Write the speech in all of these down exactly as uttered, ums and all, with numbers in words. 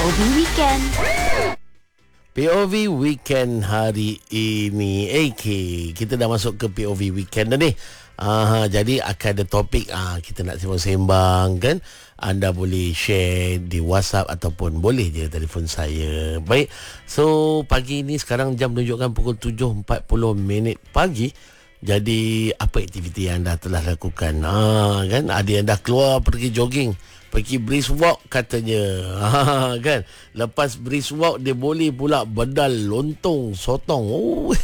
O V Weekend. P O V Weekend hari ini. Okay, kita dah masuk ke P O V Weekend dah ni. Ah, jadi akan ada topik ah, kita nak sembang-sembang kan. Anda boleh share di WhatsApp ataupun boleh je telefon saya. Baik. So pagi ni sekarang jam menunjukkan pukul tujuh empat puluh minit pagi. Jadi apa aktiviti yang anda telah lakukan? Ah, kan ada yang dah keluar pergi jogging, pergi brisk walk katanya. Ha, kan. Lepas brisk walk dia boleh pula bedal lontong sotong. Oh.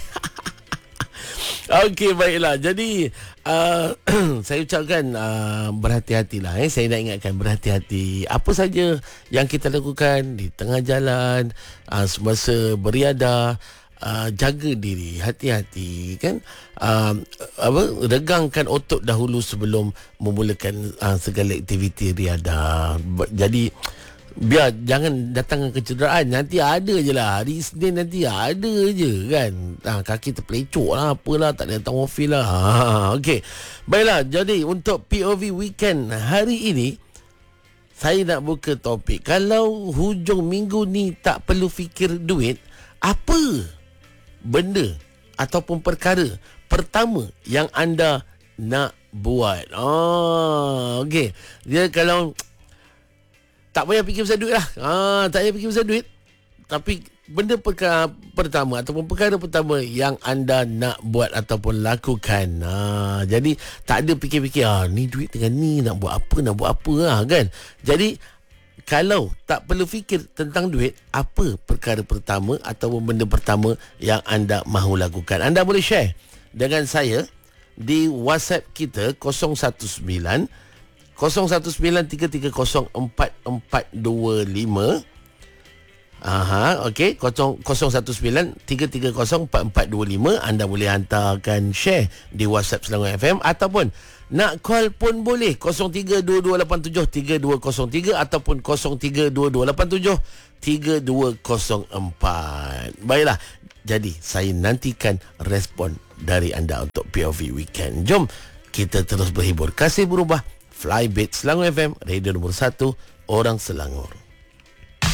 Okey, baiklah. Jadi uh, saya ucapkan uh, berhati-hatilah eh. Saya nak ingatkan berhati-hati. Apa saja yang kita lakukan di tengah jalan, uh, semasa beriadah, Uh, jaga diri, hati-hati kan. Uh, apa regangkan otot dahulu sebelum memulakan uh, segala aktiviti riadah. Jadi biar jangan datangkan kecederaan. Nanti ada je lah. Hari Isnin nanti ada je kan. Ha, kaki terpelecok lah, apalah, tak ada datang office lah. Ha, okey. Baiklah, jadi untuk P O V Weekend hari ini, saya nak buka topik. Kalau hujung minggu ni tak perlu fikir duit, apa benda ataupun perkara pertama yang anda nak buat? Oh, okey. Dia kalau tak payah fikir pasal duit lah. Ah, tak payah fikir pasal duit. Tapi benda perkara pertama ataupun perkara pertama yang anda nak buat ataupun lakukan. Ah, jadi tak ada fikir-fikir, ah, ni duit dengan ni nak buat apa, nak buat apa lah kan. Jadi kalau tak perlu fikir tentang duit, apa perkara pertama ataupun benda pertama yang anda mahu lakukan? Anda boleh share dengan saya di WhatsApp kita kosong satu sembilan kosong satu sembilan tiga tiga kosong empat empat dua lima. Aha, okey, kosong satu sembilan tiga tiga kosong empat empat dua lima. Anda boleh hantarkan share di WhatsApp Selangor F M ataupun nak call pun boleh kosong tiga dua dua lapan tujuh tiga dua kosong tiga ataupun kosong tiga dua dua lapan tujuh tiga dua kosong empat. Baiklah, jadi saya nantikan respon dari anda untuk P O V Weekend. Jom kita terus berhibur. Kasih berubah. Flybit Selangor F M, radio nombor satu, orang Selangor.